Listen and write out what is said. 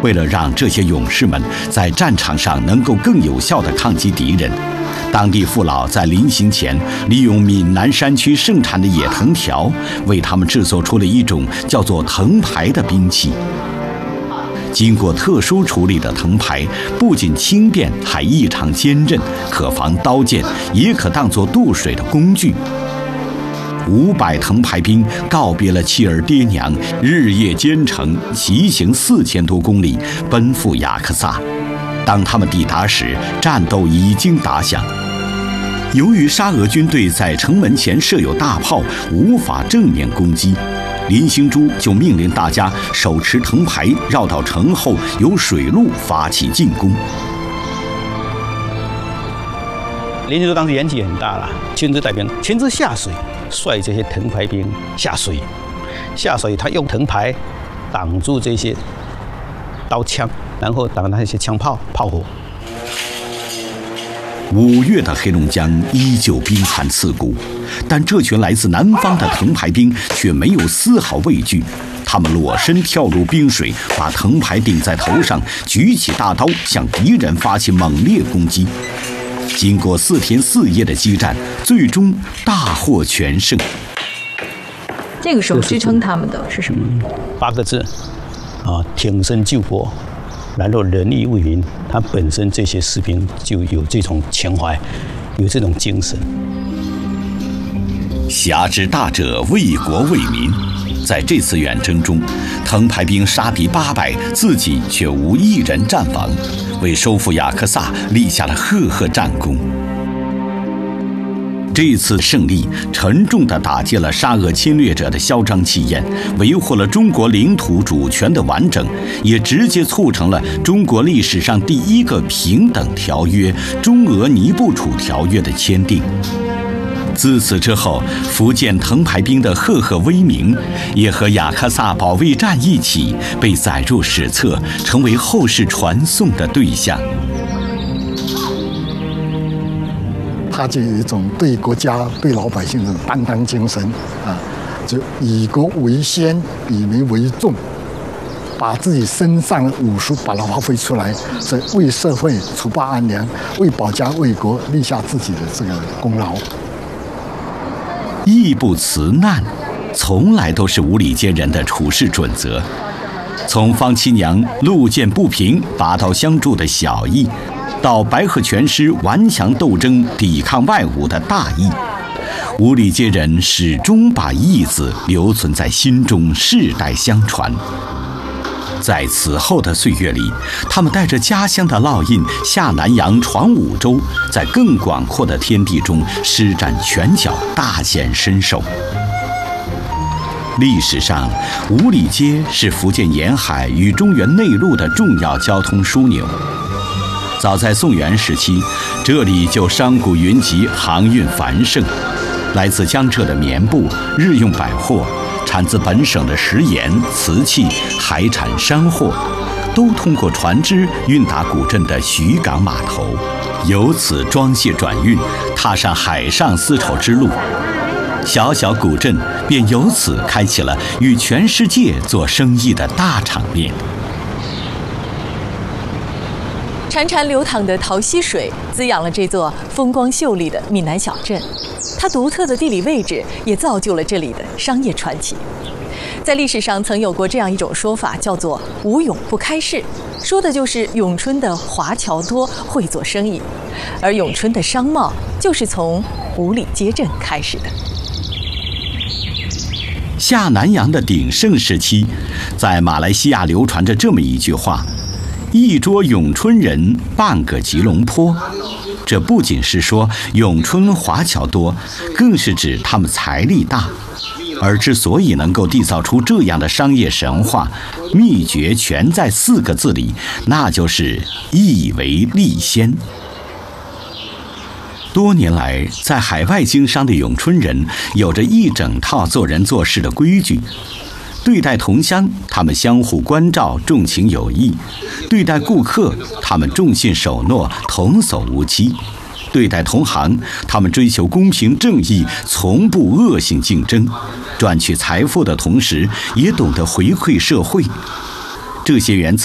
为了让这些勇士们在战场上能够更有效地抗击敌人，当地父老在临行前利用闽南山区盛产的野藤条，为他们制作出了一种叫做藤牌的兵器。经过特殊处理的藤牌不仅轻便，还异常坚韧，可防刀剑，也可当作渡水的工具。500藤牌兵告别了妻儿爹娘，日夜兼程，骑行4000多公里，奔赴雅克萨。当他们抵达时，战斗已经打响。由于沙俄军队在城门前设有大炮，无法正面攻击，林兴珠就命令大家手持藤牌绕到城后，由水路发起进攻。 林兴珠当时年纪很大了，亲自带兵，亲自下水，率这些藤牌兵下水。下水，他用藤牌挡住这些刀枪，然后挡那些枪炮炮火。 5月的黑龙江依旧冰寒刺骨，但这群来自南方的藤牌兵却没有丝毫畏惧。他们裸身跳入冰水，把藤牌顶在头上，举起大刀向敌人发起猛烈攻击。经过4天4夜的激战，最终大获全胜。 这个时候支撑他们的是什么 ？8个字，挺身救国，然后仁义为民。他本身这些士兵就有这种情怀，有这种精神。 侠之大者，为国为民。在这次远征中，藤牌兵杀敌800，自己却无一人战亡，为收复雅克萨立下了赫赫战功。这次胜利沉重地打击了沙俄侵略者的嚣张气焰，维护了中国领土主权的完整，也直接促成了中国历史上第一个平等条约——中俄尼布楚条约的签订。自此之后，福建藤牌兵的赫赫威名也和雅克萨保卫战一起被载入史册，成为后世传颂的对象。 他就有一种对国家、对老百姓的担当精神啊，就以国为先，以民为重，把自己身上的武术把它发挥出来，是为社会除暴安良，为保家卫国立下自己的这个功劳。 义不辞难，从来都是无理街人的处事准则。从方七娘路见不平拔刀相助的小义，到白鹤拳师顽强斗争抵抗外侮的大义，无理街人始终把义字留存在心中，世代相传。在此后的岁月里，他们带着家乡的烙印下南洋闯五洲，在更广阔的天地中施展拳脚，大显身手。历史上，五里街是福建沿海与中原内陆的重要交通枢纽。早在宋元时期，这里就商贾云集，航运繁盛。来自江浙的棉布、日用百货，产自本省的食盐、瓷器，海产山货，都通过船只运达古镇的徐港码头，由此装卸转运，踏上海上丝绸之路。小小古镇便由此开启了与全世界做生意的大场面。 潺潺流淌的桃溪水滋养了这座风光秀丽的闽南小镇，它独特的地理位置也造就了这里的商业传奇。在历史上曾有过这样一种说法，叫做“无永不开市”，说的就是永春的华侨多，会做生意，而永春的商贸就是从五里街镇开始的。 下南洋的鼎盛时期，在马来西亚流传着这么一句话：一桌永春人，半个吉隆坡。这不仅是说永春华侨多，更是指他们财力大。而之所以能够缔造出这样的商业神话，秘诀全在4个字里，那就是义为利先。多年来，在海外经商的永春人有着一整套做人做事的规矩。对待同乡，他们相互关照，重情友谊；对待顾客，他们重信守诺，童叟无欺；对待同行，他们追求公平正义，从不恶性竞争。赚取财富的同时，也懂得回馈社会。这些原则